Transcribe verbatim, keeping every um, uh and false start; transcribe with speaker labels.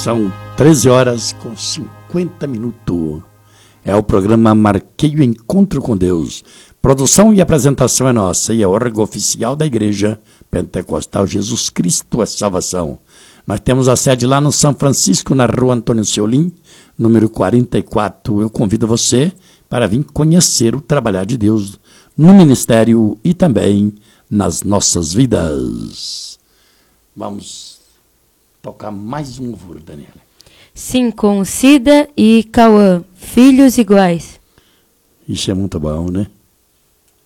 Speaker 1: São treze horas com cinquenta minutos. É o programa Marquei o Encontro com Deus. Produção e apresentação é nossa e é órgão oficial da Igreja Pentecostal Jesus Cristo a Salvação. Nós temos a sede lá no São Francisco, na rua Antônio Seolim, número quarenta e quatro. Eu convido você para vir conhecer o trabalhar de Deus no ministério e também nas nossas vidas. Vamos tocar mais um louvor, Daniela.
Speaker 2: Sim, com Cida e Cauã, filhos iguais.
Speaker 1: Isso é muito bom, né?